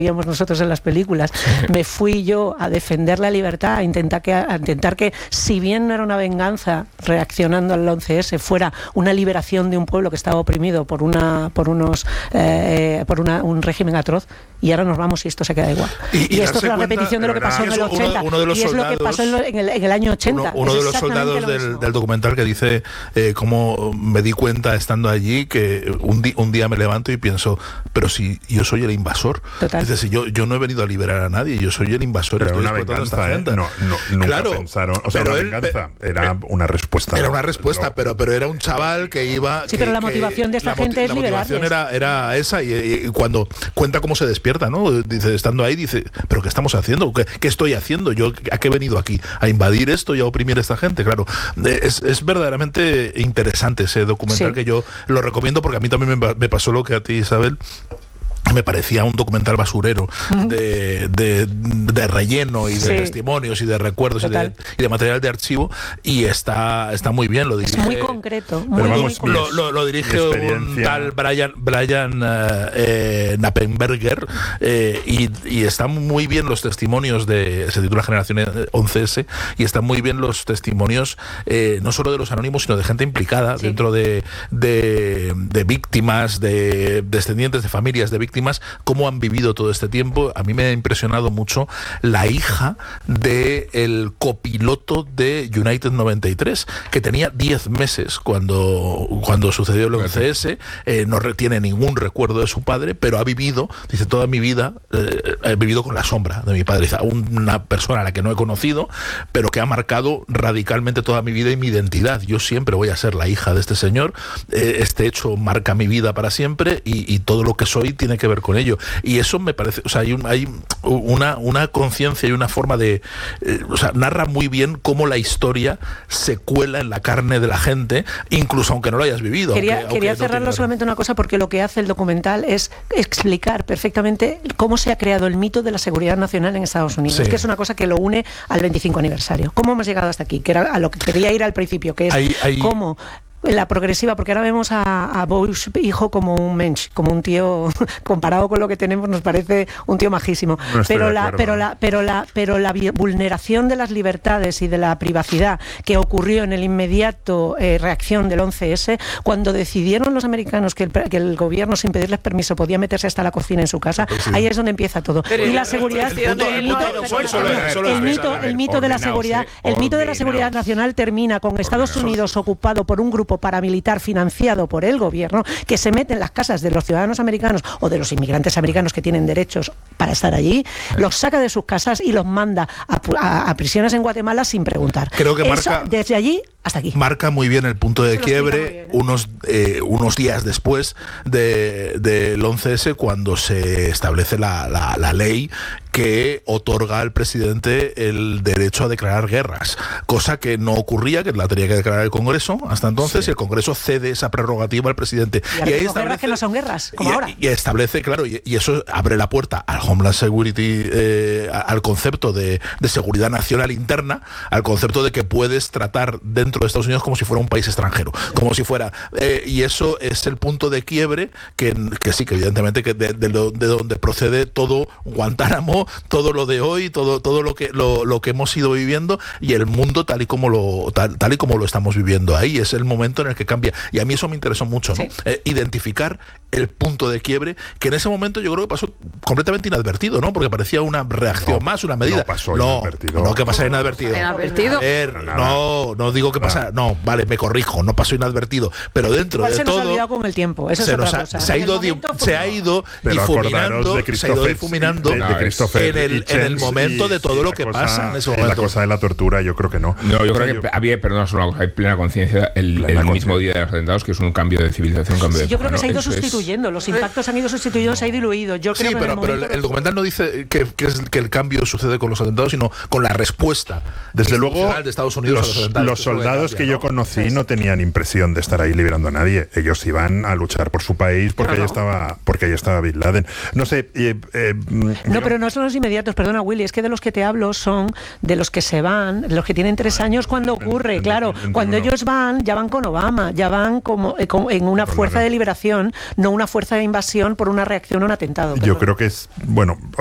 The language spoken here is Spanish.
veíamos nosotros en las películas. Me fui yo a defender la libertad, a intentar que, si bien no era una venganza reaccionando al 11S, fuera una liberación de un pueblo que estaba oprimido por un régimen atroz, y ahora nos vamos y esto se queda igual. Y esto es la repetición de lo que pasó en el 80, y es lo que pasó en el año 80. Uno de los soldados del documental que dice cómo me di cuenta estando allí que un día me levanto y pienso, pero si yo soy el invasor. Total. Es decir, yo no he venido a liberar a nadie, yo soy el invasor. Pero era una venganza, nunca claro, pensaron, o sea, una venganza, era una respuesta. Era una respuesta, pero era un chaval que iba... Sí, pero la motivación de esta gente es liberarles. La motivación era esa, y cuando cuenta cómo se despierta, ¿no? Dice, estando ahí, dice, ¿pero qué estamos haciendo? ¿Qué estoy haciendo? ¿Yo a qué he venido aquí? ¿A invadir esto y a oprimir a esta gente? Claro, es verdaderamente interesante ese documental, sí, que yo lo recomiendo, porque a mí también me pasó lo que a ti, Isabel. Me parecía un documental basurero de relleno y de testimonios y de recuerdos y de material de archivo, y está muy bien, lo dirige. Es muy concreto. Lo dirige un tal Brian Knappenberger, y están muy bien los testimonios se titula Generación 11S, y están muy bien los testimonios no solo de los anónimos, sino de gente implicada dentro de víctimas, de descendientes de familias de víctimas, cómo han vivido todo este tiempo. A mí me ha impresionado mucho la hija del copiloto de United 93, que tenía 10 meses cuando sucedió el 11S, no tiene ningún recuerdo de su padre, pero ha vivido, dice, toda mi vida he vivido con la sombra de mi padre. Dice, una persona a la que no he conocido, pero que ha marcado radicalmente toda mi vida y mi identidad. Yo siempre voy a ser la hija de este señor, este hecho marca mi vida para siempre, y todo lo que soy tiene que ver con ello. Y eso me parece, o sea, hay una conciencia y una forma de, o sea, narra muy bien cómo la historia se cuela en la carne de la gente, incluso aunque no lo hayas vivido. Quería cerrarlo solamente una cosa, porque lo que hace el documental es explicar perfectamente cómo se ha creado el mito de la seguridad nacional en Estados Unidos, que es una cosa que lo une al 25 aniversario. ¿Cómo hemos llegado hasta aquí? Que era a lo que quería ir al principio, que es cómo la progresiva, porque ahora vemos a Bush hijo como un mensch, como un tío, comparado con lo que tenemos nos parece un tío majísimo, pero la vulneración de las libertades y de la privacidad que ocurrió en el inmediato reacción del 11S, cuando decidieron los americanos que el gobierno, sin pedirles permiso, podía meterse hasta la cocina en su casa, ahí es donde empieza todo. Y la seguridad, el mito de la seguridad nacional termina con Estados Unidos ocupado por un grupo paramilitar financiado por el gobierno, que se mete en las casas de los ciudadanos americanos o de los inmigrantes americanos que tienen derechos para estar allí, los saca de sus casas y los manda a prisiones en Guatemala sin preguntar. Creo que marca, desde allí hasta aquí. Marca muy bien el punto de quiebre unos días después del 11S, cuando se establece la ley que otorga al presidente el derecho a declarar guerras, cosa que no ocurría, que la tenía que declarar el Congreso hasta entonces, y el Congreso cede esa prerrogativa al presidente. Y ahí establece guerras que no son guerras, como ahora. Y establece, claro, y eso abre la puerta al Homeland Security, al concepto de seguridad nacional interna, al concepto de que puedes tratar dentro de Estados Unidos como si fuera un país extranjero, como si fuera, y eso es el punto de quiebre que sí, que evidentemente que de donde procede todo Guantánamo, todo lo de hoy, todo lo que hemos ido viviendo, y el mundo tal y como lo estamos viviendo ahí. Es el momento en el que cambia, y a mí eso me interesó mucho, ¿no? Identificar el punto de quiebre, que en ese momento yo creo que pasó completamente inadvertido, ¿no? Porque parecía una reacción más, una medida. No pasó inadvertido. No, que pasa inadvertido. No digo que pasa, no, vale, me corrijo, no pasó inadvertido, pero dentro de todo... Se nos ha olvidado con el tiempo, eso es otra cosa. Se ha ido difuminando en el momento de todo lo que pasa en ese momento. La cosa de la tortura, yo creo que no. No, yo creo que había, perdón, solo una cosa, hay plena conciencia el mismo día de los atentados, que es un cambio de civilización, un cambio de... Yo creo que se ha ido sustituyendo, los impactos han ido sustituyendo, se ha diluido. Yo creo pero el documental no dice que el cambio sucede con los atentados, sino con la respuesta. Desde luego, de Estados Unidos a los atentados. Los soldados que yo conocí no tenían impresión de estar ahí liberando a nadie. Ellos iban a luchar por su país porque ahí estaba Bin Laden. No sé. No, pero no es son los inmediatos, perdona Willy, es que de los que te hablo son de los que se van, de los que tienen 3 años cuando ocurre, claro, cuando ellos van, ya van con Obama, ya van como en una fuerza de liberación, no una fuerza de invasión por una reacción a un atentado. Yo creo que es, bueno,